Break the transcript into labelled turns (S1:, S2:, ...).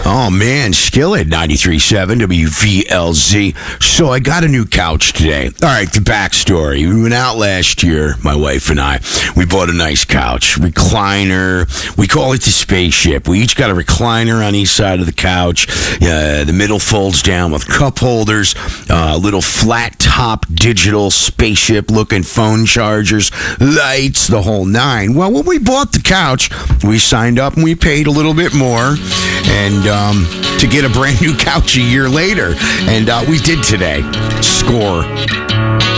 S1: Oh, man, Skillet 93.7 WVLZ. So I got a new couch today. All right, the backstory. We went out last year, my wife and I. We bought a nice couch, recliner. We call it the spaceship. We each got a recliner on each side of the couch. The middle folds down with cup holders, little flat top digital spaceship-looking phone chargers, lights, the whole nine. Well, when we bought the couch, we signed up and we paid a little bit more and to get a brand new couch a year later. And we did today. Score.